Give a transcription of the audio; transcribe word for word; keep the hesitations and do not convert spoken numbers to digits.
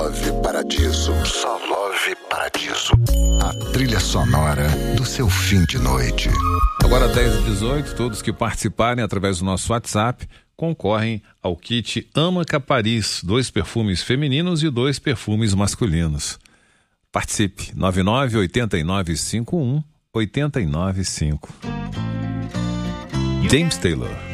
Love Paradiso. Só Love Paradiso. A trilha sonora do seu fim de noite. Agora dez e dezoito, todos que participarem através do nosso WhatsApp concorrem ao kit Ama Capariz, dois perfumes femininos e dois perfumes masculinos. Participe, nove nove oito nove cinco um oito nove cinco. James Taylor.